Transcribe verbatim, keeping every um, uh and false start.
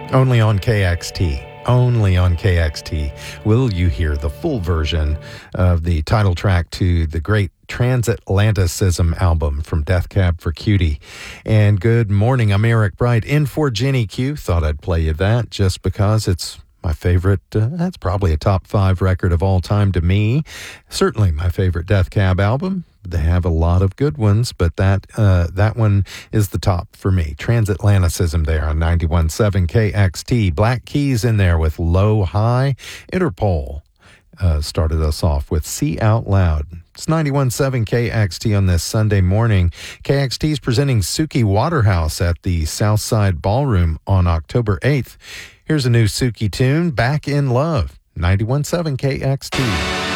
Only on K X T. Only on K X T will you hear the full version of the title track to the great Transatlanticism album from Death Cab for Cutie. And good morning, I'm Eric Bright in for Jenny Q. Thought I'd play you that just because it's my favorite. Uh, that's probably a top five record of all time to me. Certainly my favorite Death Cab album. They have a lot of good ones, but that uh, that one is the top for me. Transatlanticism there on ninety-one point seven K X T. Black Keys in there with Low High. Interpol uh, started us off with See Out Loud. It's ninety-one point seven K X T on this Sunday morning. K X T is presenting Suki Waterhouse at the Southside Ballroom on October eighth. Here's a new Suki tune, Back in Love. ninety-one point seven K X T.